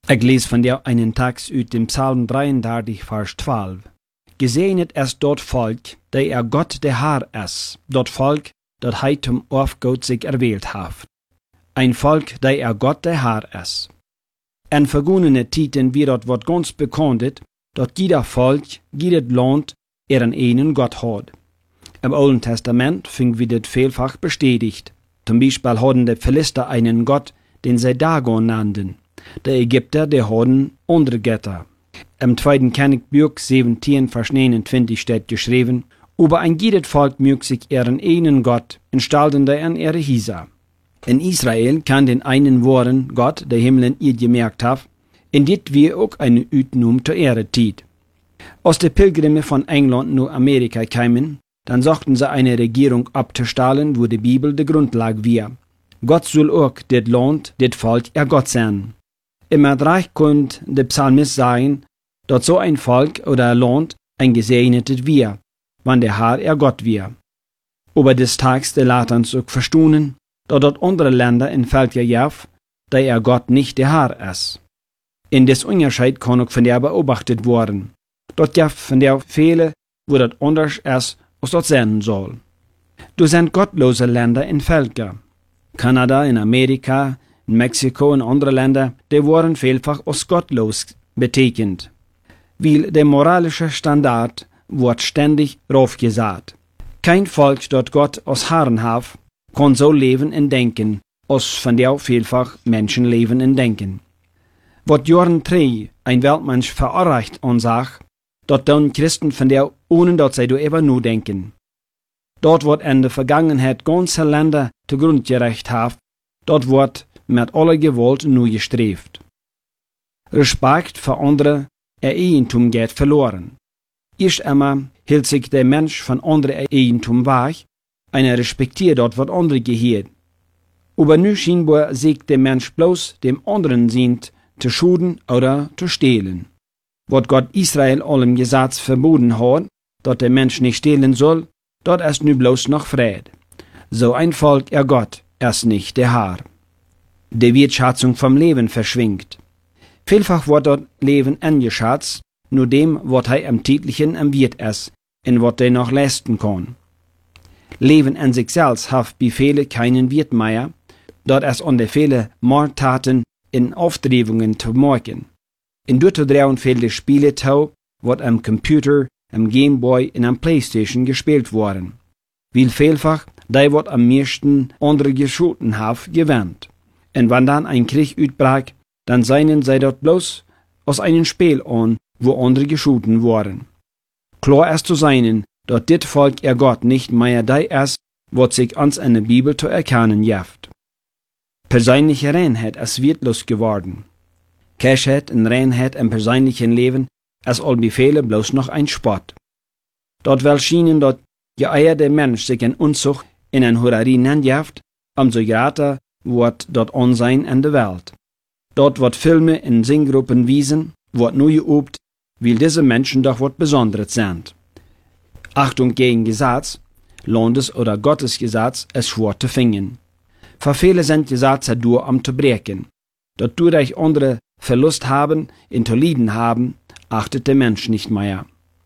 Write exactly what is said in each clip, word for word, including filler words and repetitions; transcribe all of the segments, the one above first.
Ich lese von dir einen Text aus dem Psalm dreiunddreißig, Vers zwölf. Gesegnet ist dort Volk, der er Gott der Herr ist, dort Volk, dat hij zum Aufgott sich erwählt haft. Ein Volk, der er Gott der Herr ist. En vergangene Titen wie dort wird ganz bekannt, dat jeder Volk, jedes Land, ihren einen Gott hat. Im Alten Testament finden wir das vielfach bestätigt. Zum Beispiel hatten die Philister einen Gott, den sie Dagon nannten. Die Ägypter, die hatten andere Götter. Im zweiten Königbuch siebzehn, Vers neunundzwanzig steht geschrieben, über ein jedes Volk mögt sich ihren einen Gott installen, der an ihre Hisa. In Israel kann den einen wahren Gott, der Himmel ihr gemerkt hat, in dit wir auch eine Utnum zur Ehre tiet. Als die Pilgrimme von England nach Amerika kamen, dann suchten sie eine Regierung abzustellen, wo die Bibel die Grundlage war. Gott soll auch dit Land, dit Volk ihr Gott sein. Immer reich konnte der Psalmist sagen, dass so ein Volk oder ein Land ein gesegnetes wir, wann der Herr ihr Gott wir. Aber des Tags der lässt uns auch verstehen, dass dort andere Länder in Völker jaff, da ihr Gott nicht der Herr ist. In des Unterschied kann auch von der beobachtet worden. Dort jaff von der viele, wo das anders ist, als dort sein soll. Du sind gottlose Länder in Völker. Kanada, in Amerika, in Mexiko und andere Länder, die wurden vielfach als gottlos betekent. Weil der moralische Standard wird ständig raufgesagt. Kein Volk, dort Gott als Herrn hat, kann so leben und denken, als von der vielfach Menschen leben und denken. Wat Joren drei ein Weltmensch verurreicht und sagt, dort dann Christen von der, ohne dass sie darüber nur denken. Dort wird in der Vergangenheit ganze Länder zugrund gerecht haben, dort wird mit aller Gewalt nur gestrebt. Respekt für andere, ihr Eigentum geht verloren. Erst einmal hielt sich der Mensch von anderen Eigentum weg, einer respektiert dort, was andere gehört. Aber nu scheinbar siegt der Mensch bloß dem anderen sind, zu schuden oder zu stehlen. Was Gott Israel allem Gesetz verboten hat, dass der Mensch nicht stehlen soll, dort ist nu bloß noch Fried. So ein Volk, er Gott, ist nicht der Herr. Die Wertschätzung vom Leben verschwingt. Vielfach wird dort Leben angeschätzt, nur dem, was er am täglichen am Wert ist, und was er noch leisten kann. Leben an sich selbst hat bei vielen keinen Wert mehr, dort ist unter viele Mordtaten in Auftrebungen zu merken. In dort drehen viele Spiele zu, was am Computer, am Gameboy und am Playstation gespielt wurden. Weil vielfach, die wird am meisten andere geschoten haben, gewinnt. Und wenn dann ein Krieg utbrach, dann seien sie dort bloß aus einem Spiel an, wo andere geschoten wurden. Klar ist zu sein, dass dit Volk ihr Gott nicht mehr da ist, was sich uns in der Bibel zu erkennen jaft. Persönliche Reinheit ist wertlos geworden. Kirchheit und Reinheit im persönlichen Leben ist all bei vielen bloß noch ein Spott. Dort will schienen, dass je eher der Mensch sich in Unzucht in ein Hurerien nennt, umso größer wird dort Unsein in der Welt. Dort wird Filme in Singgruppen wiesen, wird nur geübt, weil diese Menschen doch was Besonderes sind. Achtung gegen Gesetz, Landes- oder Gottesgesetz ist schwer zu finden. Für viele sind Gesetze durch, um zu brechen. Dort durch andere Verlust haben, in zu lieden haben, achtet der Mensch nicht mehr.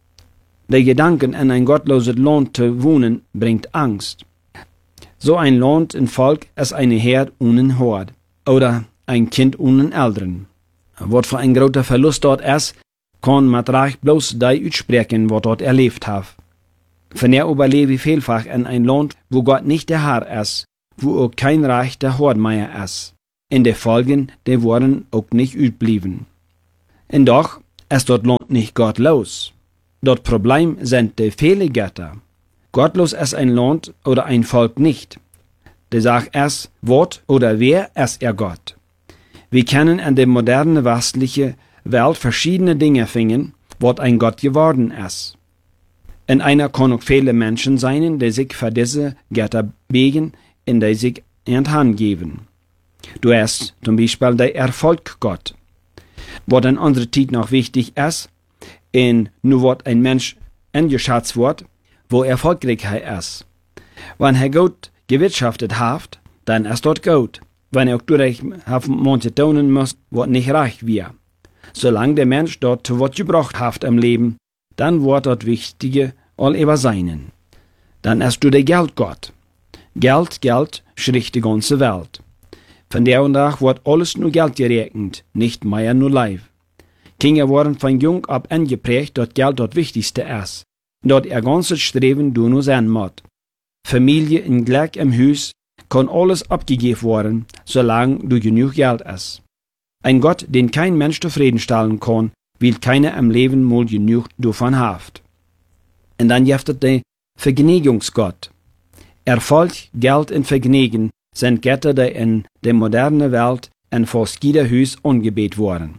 Der Gedanken, in ein gottloses Land zu wohnen, bringt Angst. So ein Land und Volk ist eine Herd ohne Hort oder ein Kind ohne Eltern. Was für ein großer Verlust dort ist, kann mit Recht bloß die aussprechen, was dort erlebt hat. Von der überlebe ich vielfach in ein Land, wo Gott nicht der Herr ist, wo auch kein Reich der Hordmeier ist. In der Folgen, die wurden auch nicht utblieben. Und doch ist dort Land nicht gottlos. Dort Problem sind die viele Götter. Gottlos ist ein Land oder ein Volk nicht. Die Sache ist, was oder wer ist ihr Gott? Wir können in der modernen westlichen Welt verschiedene Dinge finden, was ein Gott geworden ist. In einer kann auch viele Menschen sein, die sich für diese Götter begen, in die sich in die Hand geben. Du hast zum Beispiel der Erfolggott. Was in unserer Zeit noch wichtig ist, in nur was ein Mensch eingeschätzt wird, wo erfolgreich er ist. Wenn er gut gewirtschaftet hat, dann ist dort gut. wenn er auch durch manche tun muss, was nicht reich wir. Solange der Mensch dort zu was gebracht hat im Leben, dann wird das Wichtige all über seinen. Dann hast du der Geldgott. Geld, Geld, schricht die ganze Welt. Von der und nach wird alles nur Geld gerechnet, nicht mehr nur Leib. Kinder wurden von jung ab angeprägt, dass Geld das Wichtigste ist, dort ihr ganzes Streben du nur sein muss. Familie in Glück im Haus kann alles abgegeben werden, solange du genug Geld hast. Ein Gott, den kein Mensch zufriedenstellen kann, will keiner im Leben mal genug davon haft. Und dann gibt es den Vergnügungsgott. Erfolg, Geld und Vergnügen sind Götter, die in der modernen Welt in fast jeder Haus angebetet wurden.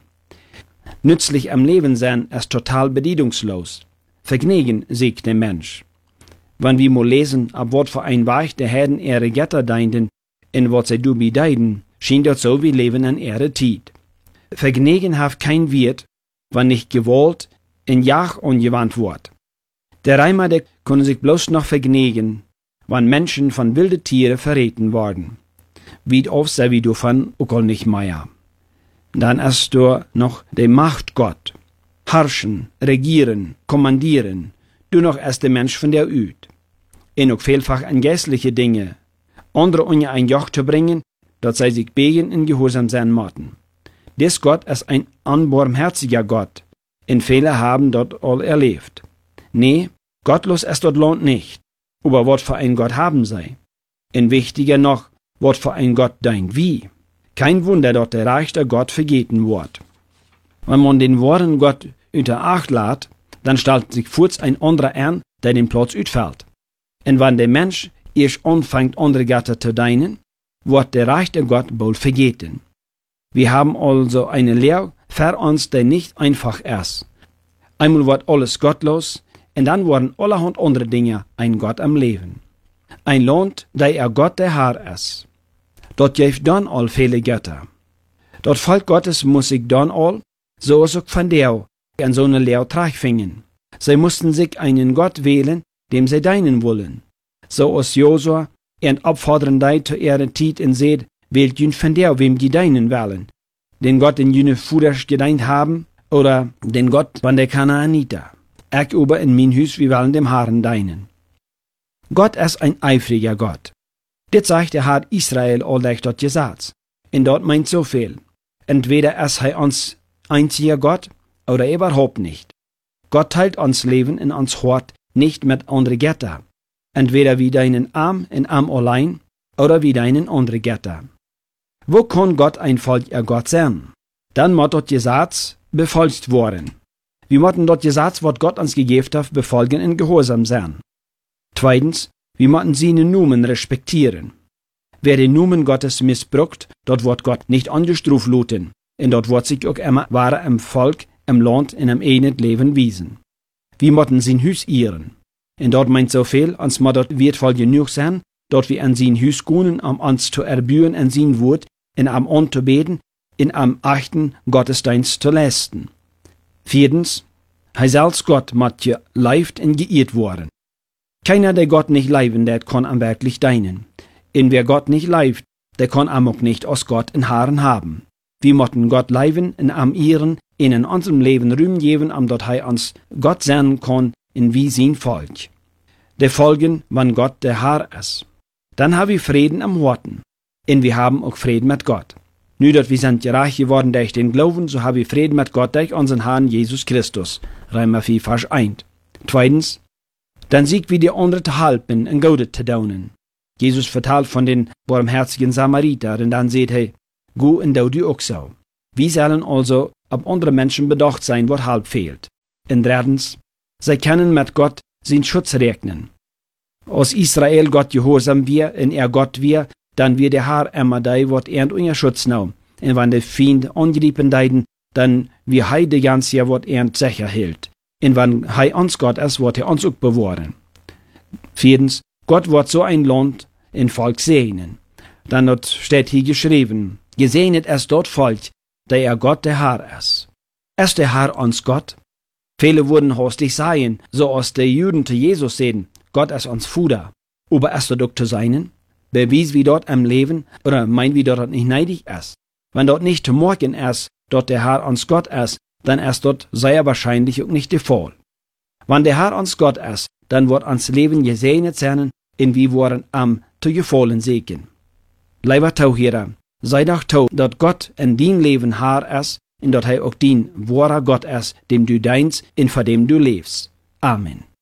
Nützlich am Leben sein ist total bedeutungslos. Vergnügen siegt der Mensch. Wenn wir mal lesen, ab was für ein Weg der Herden ihre Götter deinden, in was sie du bedeiden, schien das so wie Leben in ihre Zeit. Vergnügen hat kein Wert, wenn nicht gewollt, in Jach angewandt wird. Der Reimer, der können sich bloß noch vergnügen, wenn Menschen von wilden Tieren verräten worden. Wie oft sei wie du von auch nicht mehr. Dann ist du noch der Machtgott. Herrschen, regieren, kommandieren, du noch erst der Mensch von der Üd. Und auch vielfach an geistliche Dinge, andere unter ein Joch zu bringen, dass sie sich begen in Gehorsam sein mochten. Dies Gott ist ein unbarmherziger Gott, und viele haben dort all erlebt. Nee, gottlos ist dort lohnt nicht, aber was für ein Gott haben sei. Und wichtiger noch, was für ein Gott deint wie. Kein Wunder, dass der reichste Gott vergeten wird. Wenn man den wahren Gott unter Acht lässt, dann stellt sich kurz ein anderer an, der den Platz utfällt. Und wenn der Mensch erst anfängt, andere Götter zu dienen, wird der reichte Gott bald vergeten. Wir haben also eine Lehre für uns, die nicht einfach ist. Einmal wird alles gottlos, und dann werden allerhand andere Dinge ein Gott am Leben. Ein Land, der er Gott der Herr ist. Dort gibt dann all viele Götter. Dort Volk Gottes muss sich dann all, so ist auch von der, an so eine Lehre trachfingen. Sie mussten sich einen Gott wählen, dem sie dienen wollen. So ist Josua, und abfordern die zu ihrer Zeit und seht, wählt jün von der, wem die dienen wollen. Den Gott, den jüne Fudersch gedient haben, oder den Gott von der Kanaaniter. Ich über in mein Hüs, wir wollen dem Herrn dienen. Gott ist ein eifriger Gott. Das sagt der Herr Israel all dort gesagt. Und dort meint so viel. Entweder ist er uns einziger Gott, oder überhaupt nicht. Gott teilt uns Leben in uns Hort nicht mit anderen Götter. Entweder wie deinen Arm in Arm allein, oder wie deinen anderen Götter. Wo kann Gott ein Volk ihr Gott sein? Dann muss dort gesagt befolgt worden. Wir müssen dort gesagt, was Gott uns gegeben hat, befolgen und gehorsam sein. Zweitens, wir müssen seine Numen respektieren. Wer den Numen Gottes missbraucht, dort wird Gott nicht angestruft luten, und dort wird sich auch immer wahre im Volk, im Land, in einem eigenen Leben wiesen. Wir müssen sein Hüs ehren. Und dort meint so viel, uns muss dort wertvoll genug sein, dort wir an sein Hüs können, um uns zu erbühen an sein Wort, in am anzubeten, in am achten Gottesdienst zu leisten. Viertens, hij selbst Gott muss geleift und geehrt worden. Keiner, der Gott nicht leiben, der kann am wirklich dienen. Und wer Gott nicht leibt, der kann am auch nicht aus Gott in Haaren haben. Wir müssen Gott leiben und am ehren, in unserem Leben Ruhm geben, am dort hij uns Gott sein kann, in wie sein Volk. Der folgen, wann Gott der Herr ist. Dann haben wir Frieden am Horten. Und wir haben auch Frieden mit Gott. Nu dat wir sind reich geworden durch den Glauben, so haben wir Frieden mit Gott durch unseren Herrn Jesus Christus. Römer vier, Vers eins. Zweitens, dann siegt wie die andere zu halten und Gute zu daunen. Jesus vertelt von den barmherzigen Samariter, und dann seht er, go und dau du auch so. Wir sollen also ab andere Menschen bedacht sein, was halb fehlt. Und drittens, sie können mit Gott seinen Schutz rechnen. Aus Israel Gott gehorsam wir, und er Gott wir, dann wird der Herr immer da, wat er unser Schutz nahm. Und wenn der Feind angreifen deiden, dann wir hei de ganze Jahr, wat er sicher hält. Und wenn hei uns Gott ist, wird er uns auch bewahren. Viertens, Gott wird so ein Land in Volk segnen. Dann dort steht hier geschrieben, gesegnet ist dort Volk, der er Gott der Herr ist. Ist der Herr uns Gott? Viele würden hastig sagen, so aus der Juden zu Jesus sehen, Gott ist uns Fuder. Aber ist er doch zu seinen? bewies wie dort am Leben, oder meint wie dort nicht neidig ist. Wenn dort nicht zu morgen ist, dort der Herr uns Gott ist, dann ist dort sehr wahrscheinlich auch nicht der Fall. Wenn der Herr uns Gott ist, dann wird uns Leben gesegnet sein, in wie wir am zu gefallen sehen. Lieber Tauhierer, sei doch tau, dass Gott in dein Leben Herr ist, und dass er auch dein wahrer Gott ist, dem du dienst und vor dem du lebst. Amen.